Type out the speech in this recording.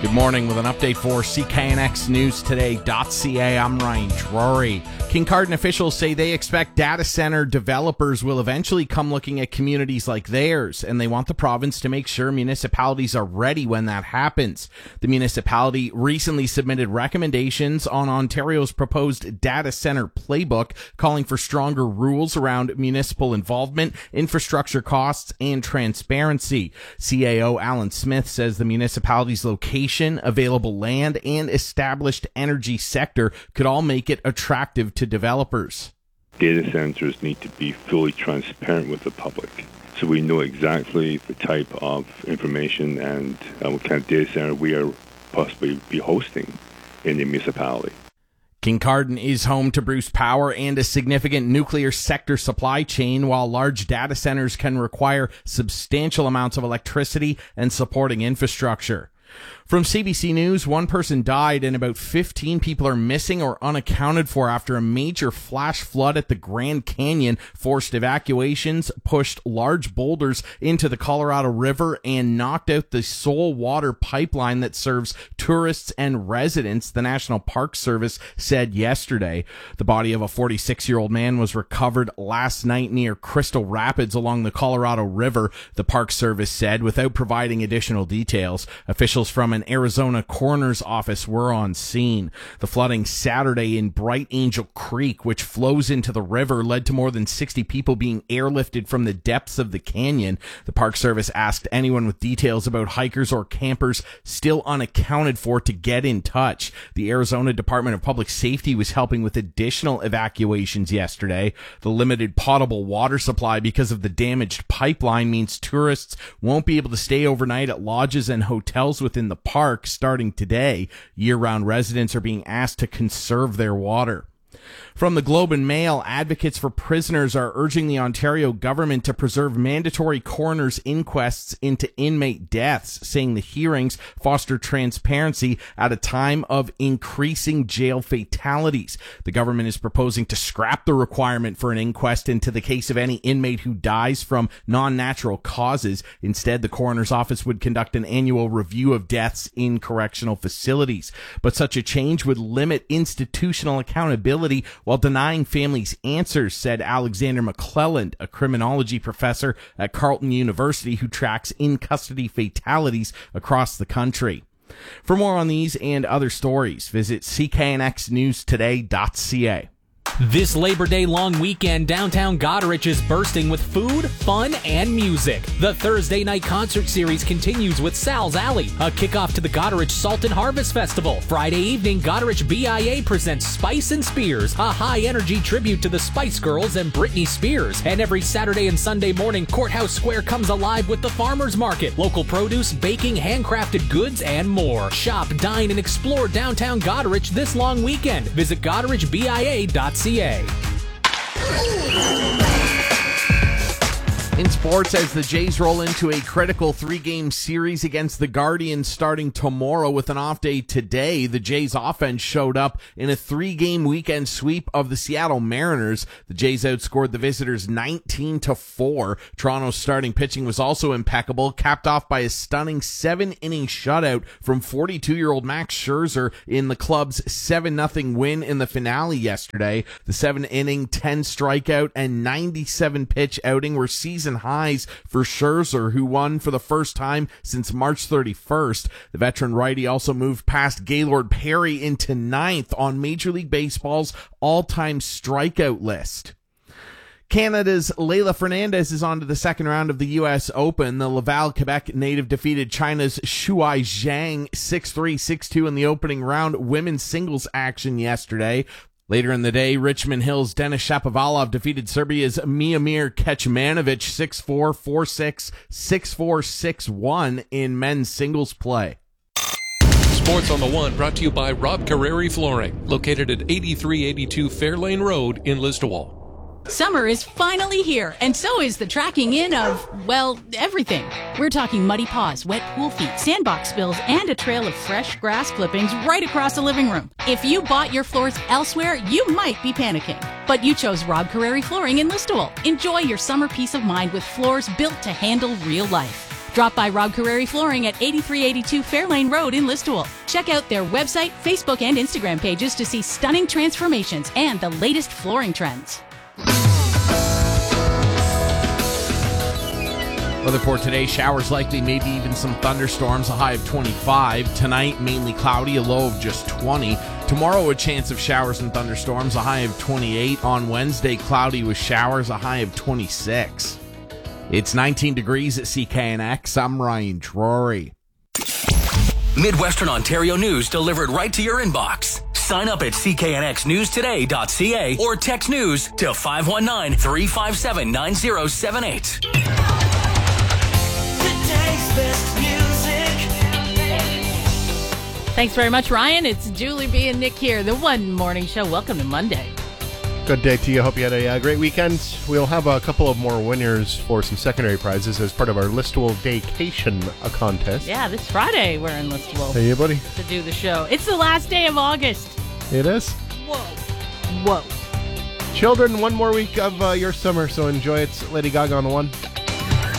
Good morning with an update for CKNXNewsToday.ca. I'm Ryan Drury. Kincardine officials say they expect data center developers will eventually come looking at communities like theirs, and they want the province to make sure municipalities are ready when that happens. The municipality recently submitted recommendations on Ontario's proposed data center playbook, calling for stronger rules around municipal involvement, infrastructure costs, and transparency. CAO Alan Smith says the municipality's location, available land, and established energy sector could all make it attractive to developers. Data centers need to be fully transparent with the public, so we know exactly the type of information and what kind of data center we are possibly be hosting in the municipality. Kincardine is home to Bruce Power and a significant nuclear sector supply chain, while large data centers can require substantial amounts of electricity and supporting infrastructure. From CBC News, one person died and about 15 people are missing or unaccounted for after a major flash flood at the Grand Canyon forced evacuations, pushed large boulders into the Colorado River, and knocked out the sole water pipeline that serves tourists and residents, the National Park Service said yesterday. The body of a 46-year-old man was recovered last night near Crystal Rapids along the Colorado River, the Park Service said, without providing additional details. Officials from an Arizona coroner's office were on scene. The flooding Saturday in Bright Angel Creek, which flows into the river, led to more than 60 people being airlifted from the depths of the canyon. The Park Service asked anyone with details about hikers or campers still unaccounted for to get in touch. The Arizona Department of Public Safety was helping with additional evacuations yesterday. The limited potable water supply because of the damaged pipeline means tourists won't be able to stay overnight at lodges and hotels within the park starting today. Year-round residents are being asked to conserve their water. From the Globe and Mail, advocates for prisoners are urging the Ontario government to preserve mandatory coroner's inquests into inmate deaths, saying the hearings foster transparency at a time of increasing jail fatalities. The government is proposing to scrap the requirement for an inquest into the case of any inmate who dies from non-natural causes. Instead, the coroner's office would conduct an annual review of deaths in correctional facilities. But such a change would limit institutional accountability while denying families answers, said Alexander McClelland, a criminology professor at Carleton University who tracks in-custody fatalities across the country. For more on these and other stories, visit CKNXNewsToday.ca. This Labor Day long weekend, downtown Goderich is bursting with food, fun, and music. The Thursday night concert series continues with Sal's Alley, a kickoff to the Goderich Salt and Harvest Festival. Friday evening, Goderich BIA presents Spice and Spears, a high-energy tribute to the Spice Girls and Britney Spears. And every Saturday and Sunday morning, Courthouse Square comes alive with the Farmers Market, local produce, baking, handcrafted goods, and more. Shop, dine, and explore downtown Goderich this long weekend. Visit GoderichBIA.ca. In sports, as the Jays roll into a critical three-game series against the Guardians starting tomorrow with an off day today, the Jays offense showed up in a three-game weekend sweep of the Seattle Mariners. The Jays outscored the visitors 19-4. Toronto's starting pitching was also impeccable, capped off by a stunning 7-inning shutout from 42-year-old Max Scherzer in the club's 7-0 win in the finale yesterday. The 7-inning, 10-strikeout, and 97-pitch outing were season highs for Scherzer, who won for the first time since March 31st. The veteran righty also moved past Gaylord Perry into ninth on Major League Baseball's all-time strikeout list. Canada's Leylah Fernandez is on to the second round of the U.S. Open. The Laval, Quebec native defeated China's Shuai Zhang 6-3, 6-2 in the opening round women's singles action yesterday. Later in the day, Richmond Hill's Denis Shapovalov defeated Serbia's Miomir Kecmanovic 6-4, 4-6, 6-4, 6-1 in men's singles play. Sports on the One brought to you by Rob Carreri Flooring, located at 8382 Fairlane Road in Listowel. Summer is finally here, and so is the tracking in of, well, everything. We're talking muddy paws, wet pool feet, sandbox spills, and a trail of fresh grass clippings right across the living room. If you bought your floors elsewhere, you might be panicking. But you chose Rob Carreri Flooring in Listowel. Enjoy your summer peace of mind with floors built to handle real life. Drop by Rob Carreri Flooring at 8382 Fairlane Road in Listowel. Check out their website, Facebook, and Instagram pages to see stunning transformations and the latest flooring trends. Weather for today, showers likely, maybe even some thunderstorms, a high of 25. Tonight, mainly cloudy, a low of just 20. Tomorrow, a chance of showers and thunderstorms, a high of 28. On Wednesday, cloudy with showers, a high of 26. It's 19 degrees at CKNX. I'm Ryan Drury. Midwestern Ontario news delivered right to your inbox. Sign up at cknxnewstoday.ca or text news to 519-357-9078. Thanks very much, Ryan. It's Julie B. and Nick here, the One Morning Show. Welcome to Monday. Good day to you. Hope you had a great weekend. We'll have a couple of more winners for some secondary prizes as part of our Listowel Daycation contest. Yeah, this Friday we're in Listowel. Hey, buddy. To do the show. It's the last day of August. It is. Whoa. Children, one more week of your summer, so enjoy it. Lady Gaga on the one.